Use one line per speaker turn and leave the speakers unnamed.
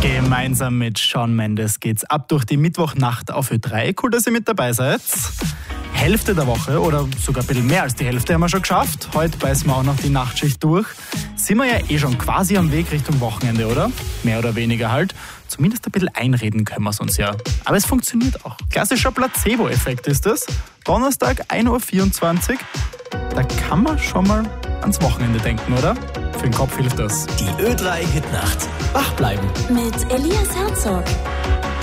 Gemeinsam mit Shawn Mendes geht's ab durch die Mittwochnacht auf Ö3. Cool, dass ihr mit dabei seid. Hälfte der Woche oder sogar ein bisschen mehr als die Hälfte haben wir schon geschafft. Heute beißen wir auch noch die Nachtschicht durch. Sind wir ja eh schon quasi am Weg Richtung Wochenende, oder? Mehr oder weniger halt. Zumindest ein bisschen einreden können wir es uns ja. Aber es funktioniert auch. Klassischer Placebo-Effekt ist das. Donnerstag, 1.24 Uhr. Da kann man schon mal ans Wochenende denken, oder? Für den Kopf hilft das.
Die Ö3 Hitnacht. Wach bleiben.
Mit Elias Herzog.